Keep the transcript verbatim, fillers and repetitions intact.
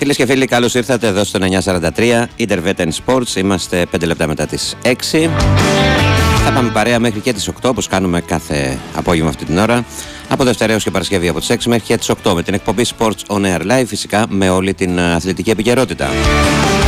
Φίλες και φίλοι, καλώς ήρθατε εδώ στο εννιακόσια σαράντα τρία Intervetten Sports. Είμαστε πέντε λεπτά μετά τις έξι. Θα πάμε παρέα μέχρι και τις οκτώ, όπως κάνουμε κάθε απόγευμα αυτή την ώρα. Από Δευτέρα έως και Παρασκευή από τις έξι μέχρι και τις οκτώ με την εκπομπή Sports On Air Live, φυσικά με όλη την αθλητική επικαιρότητα.